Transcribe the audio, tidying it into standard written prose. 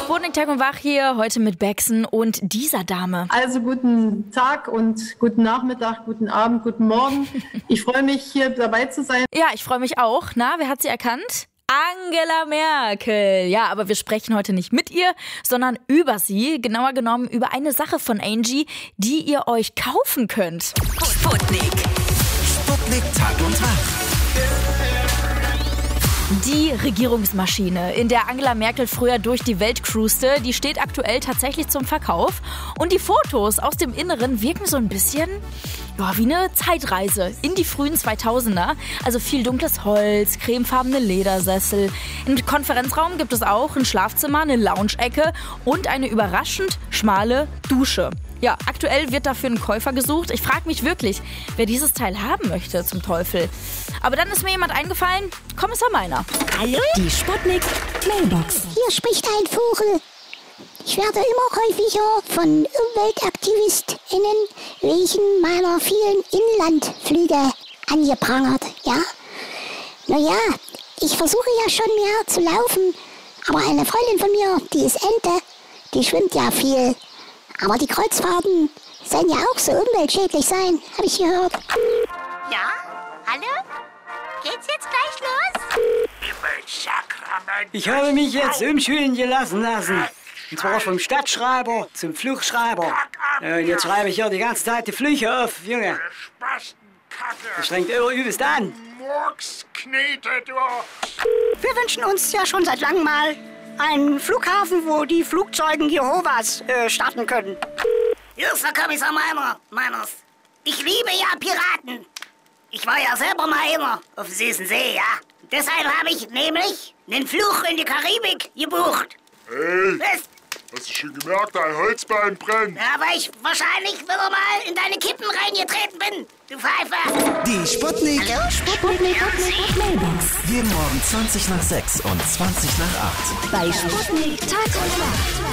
Sputnik Tag und Wach hier, heute mit Baxen und dieser Dame. Also guten Tag und guten Nachmittag, guten Abend, guten Morgen. Ich freue mich, hier dabei zu sein. Ja, ich freue mich auch. Na, wer hat sie erkannt? Angela Merkel. Ja, aber wir sprechen heute nicht mit ihr, sondern über sie. Genauer genommen über eine Sache von Angie, die ihr euch kaufen könnt. Sputnik Tag und Wach. Die Regierungsmaschine, in der Angela Merkel früher durch die Welt cruiste, die steht aktuell tatsächlich zum Verkauf. Und die Fotos aus dem Inneren wirken so ein bisschen wie eine Zeitreise in die frühen 2000er. Also viel dunkles Holz, cremefarbene Ledersessel. Im Konferenzraum gibt es auch ein Schlafzimmer, eine Lounge-Ecke und eine überraschend schmale Dusche. Ja, aktuell wird dafür ein Käufer gesucht. Ich frage mich wirklich, wer dieses Teil haben möchte, zum Teufel. Aber dann ist mir jemand eingefallen, Kommissar Meiner. Hallo? Die Sputnik Mailbox. Hier spricht ein Vogel. Ich werde immer häufiger von UmweltaktivistInnen wegen meiner vielen Inlandflüge angeprangert, ja? Naja, ich versuche ja schon mehr zu laufen, aber eine Freundin von mir, die ist Ente, die schwimmt ja viel. Aber die Kreuzfahrten sollen ja auch so umweltschädlich sein, habe ich gehört. Ja? Hallo? Geht's jetzt gleich los? Ich habe mich jetzt umschulen lassen. Und zwar vom Stadtschreiber zum Fluchschreiber. Und jetzt schreibe ich hier die ganze Zeit die Flüche auf, Junge. Das strengt übelst an. Wir wünschen uns ja schon seit langem mal einen Flughafen, wo die Flugzeugen Jehovas starten können. Hier ist der Kommissar Meiners. Ich liebe ja Piraten. Ich war ja selber mal einer auf dem süßen See, ja. Deshalb habe ich nämlich einen Flug in die Karibik gebucht. Hey, Was? hast du schon gemerkt, dein Holzbein brennt? Ja, weil ich wahrscheinlich wieder mal in deine Kippen reingetreten bin, du Pfeifer. Die Sputnik Sputnik Mailbox. jeden Morgen 20 nach 6 und 20 nach 8. Bei Sputnik Tag und Wach.